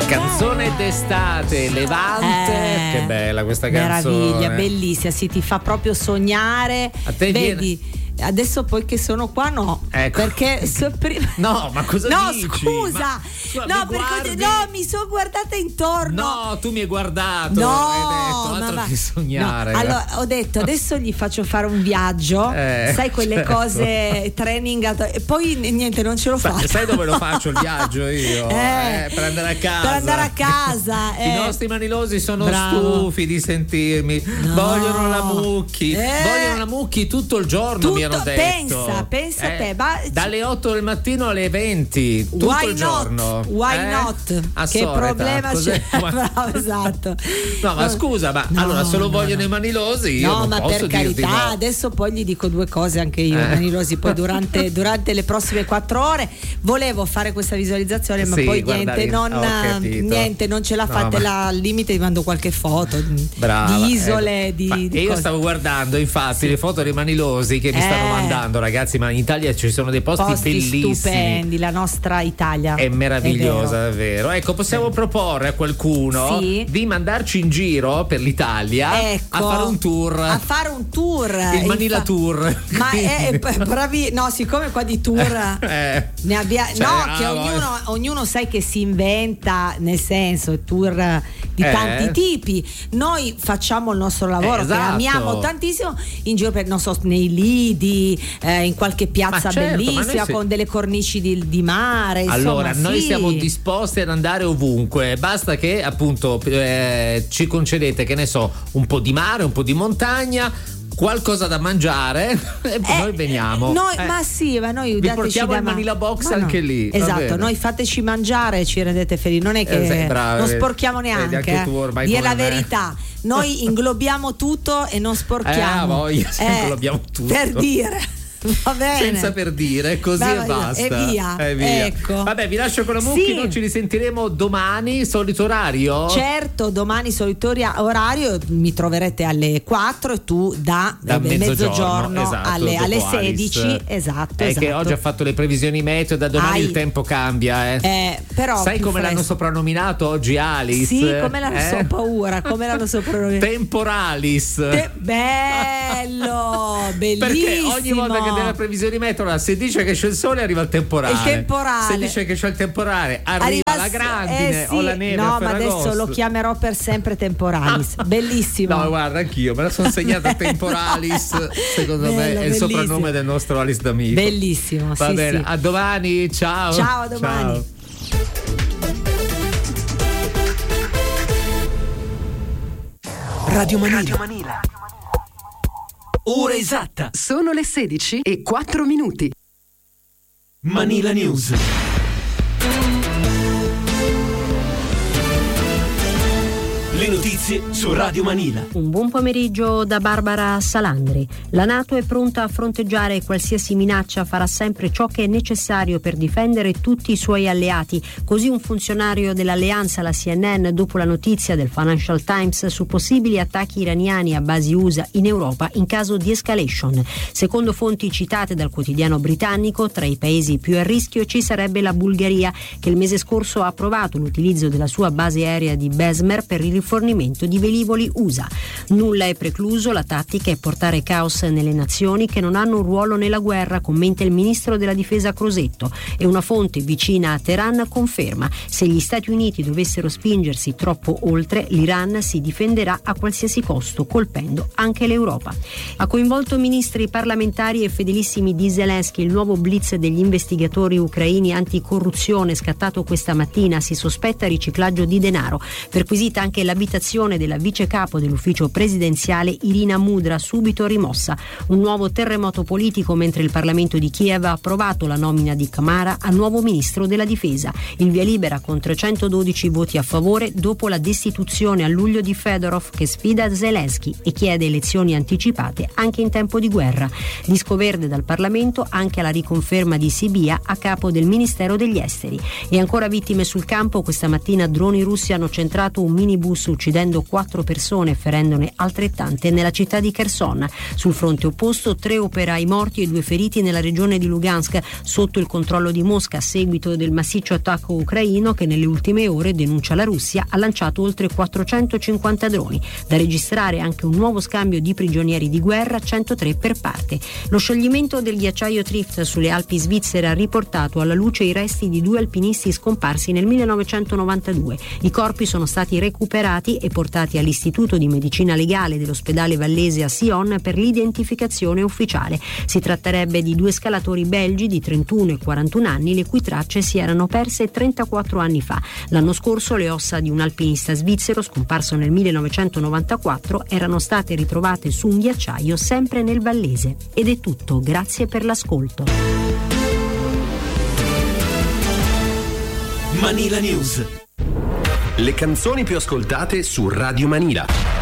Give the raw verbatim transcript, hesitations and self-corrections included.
Canzone d'estate, Levante, eh, che bella questa canzone. Meraviglia, bellissima, sì, ti fa proprio sognare. A te vedi viene... Adesso poi che sono qua no, ecco. Perché so prima... no, ma cosa no, dici? scusa, ma, cioè, no, mi perché guardi... no, mi sono guardata intorno. No, tu mi hai guardato, no, hai detto, altro ma che sognare. No. Allora, ho detto, adesso gli faccio fare un viaggio, eh, sai quelle certo. cose training, e poi niente, non ce lo sai, faccio. Sai dove lo faccio il viaggio io? Eh, eh, per andare a casa. Per andare a casa. I eh. nostri manilosi sono Bravo. stufi di sentirmi, no. vogliono la Mucchi, eh. vogliono la Mucchi tutto il giorno, tutto, mi hanno detto. Pensa, pensa eh, te, ma... dalle otto del mattino alle venti, tutto Why il not? giorno. Why eh? not? A che Soreta, problema cos'è? c'è? Bravo, esatto. No, ma scusa, ma no, allora se lo no, vogliono no. i manilosi io no, non ma posso per carità, dirti no. adesso poi gli dico due cose anche io, eh. manilosi, poi durante, durante le prossime quattro ore volevo fare questa visualizzazione, ma sì, poi guardare, niente, non, niente, non ce la no, fatela ma... al limite, vi mando qualche foto Brava, di isole, eh. di, ma di e io cose. stavo guardando infatti sì. le foto dei manilosi che mi eh. stanno mandando, ragazzi, ma in Italia ci sono dei posti, posti bellissimi, stupendi, la nostra Italia è meravigliosa, è davvero. Ecco, possiamo proporre a qualcuno sì. di mandarci in giro per l'Italia, ecco, a fare un tour, a fare un tour, il Manila Infa- Tour. Ma è bravi, no, siccome qua di tour eh. ne abbia, cioè, no, ah, che ognuno, ognuno sai che si inventa, nel senso, tour di eh. tanti tipi. Noi facciamo il nostro lavoro, eh, esatto. che amiamo tantissimo, in giro per, non so, nei lidi, eh, in qualche piazza certo, bellissima se... con delle cornici di, di mare. Allora, insomma, noi sì. siamo disposti ad andare ovunque, basta che appunto eh, ci concedete, che ne so, un po' di mare, un po' di montagna, qualcosa da mangiare e eh, noi veniamo. Noi, eh. Ma sì, ma noi vi portiamo il Manila Box ma anche no. lì. Esatto, noi fateci mangiare e ci rendete felici. Non è che eh, bravo, non sporchiamo neanche. Vedi, anche tu ormai dire come la me. verità. Noi inglobiamo tutto e non sporchiamo. Eh, voglia, eh, inglobiamo tutto. Per dire. Va bene. Senza per dire, così va, e basta. E via. E via. Ecco. Vabbè, vi lascio con la Mucchi, sì. noi ci risentiremo domani, solito orario? Certo, domani solito orario, mi troverete alle quattro e tu da, da mezzogiorno, mezzogiorno esatto, alle, alle sedici. Alice. Esatto. È esatto. che oggi ha fatto le previsioni meteo, da domani Ai. il tempo cambia. Eh. Eh, però sai come fresco. l'hanno soprannominato oggi Alice? Sì, come l'hanno eh? so paura, come l'hanno soprannominato. Temporalis. Te- bello, bellissimo. Perché ogni volta che nella previsione meteo se dice che c'è il sole arriva il temporale. Il temporale. Se dice che c'è il temporale arriva, arriva la grandine eh sì. o la neve. No, a ma Ferragosto. adesso lo chiamerò per sempre Temporalis. Bellissimo. No, guarda, anch'io me la sono segnata Temporalis. Secondo Bello, me è il bellissimo. soprannome del nostro Alice D'Amico. Bellissimo. Va sì, bene, sì. a domani. Ciao. Ciao, a domani. Ciao. Radio Manila. Radio Manila. Ora esatta. Sono le sedici e quattro minuti. Manila News. Le notizie su Radio Manila. Un buon pomeriggio da Barbara Salandri. La NATO è pronta a fronteggiare qualsiasi minaccia, farà sempre ciò che è necessario per difendere tutti i suoi alleati. Così un funzionario dell'alleanza, la C N N, dopo la notizia del Financial Times su possibili attacchi iraniani a basi U S A in Europa in caso di escalation. Secondo fonti citate dal quotidiano britannico, tra i paesi più a rischio ci sarebbe la Bulgaria, che il mese scorso ha approvato l'utilizzo della sua base aerea di Besmer per il rifornimento di velivoli U S A. Nulla è precluso, la tattica è portare caos nelle nazioni che non hanno un ruolo nella guerra, commenta il ministro della difesa Crosetto, e una fonte vicina a Teheran conferma: se gli Stati Uniti dovessero spingersi troppo oltre, l'Iran si difenderà a qualsiasi costo, colpendo anche l'Europa. Ha coinvolto ministri, parlamentari e fedelissimi di Zelensky il nuovo blitz degli investigatori ucraini anticorruzione scattato questa mattina. Si sospetta riciclaggio di denaro, perquisita anche l'abitazione della vice capo dell'ufficio presidenziale Irina Mudra, subito rimossa. Un nuovo terremoto politico mentre il Parlamento di Kiev ha approvato la nomina di Kamara a nuovo ministro della difesa. Il via libera con trecentododici voti a favore dopo la destituzione a luglio di Fedorov, che sfida Zelensky e chiede elezioni anticipate anche in tempo di guerra. Disco verde dal Parlamento anche alla riconferma di Sibia a capo del Ministero degli Esteri. E ancora vittime sul campo. Questa mattina droni russi hanno centrato un minibus uccidendo uccidendo quattro persone e ferendone altrettante nella città di Kherson. Sul fronte opposto, tre operai morti e due feriti nella regione di Lugansk, sotto il controllo di Mosca a seguito del massiccio attacco ucraino che nelle ultime ore, denuncia la Russia, ha lanciato oltre quattrocentocinquanta droni. Da registrare anche un nuovo scambio di prigionieri di guerra, centotré per parte. Lo scioglimento del ghiacciaio Trift sulle Alpi svizzere ha riportato alla luce i resti di due alpinisti scomparsi nel millenovecentonovantadue. I corpi sono stati recuperati e portati all'Istituto di Medicina Legale dell'ospedale vallese a Sion per l'identificazione ufficiale. Si tratterebbe di due scalatori belgi di trentuno e quarantuno anni, le cui tracce si erano perse trentaquattro anni fa. L'anno scorso le ossa di un alpinista svizzero scomparso nel millenovecentonovantaquattro erano state ritrovate su un ghiacciaio sempre nel vallese. Ed è tutto, grazie per l'ascolto. Manila News. Le canzoni più ascoltate su Radio Manila.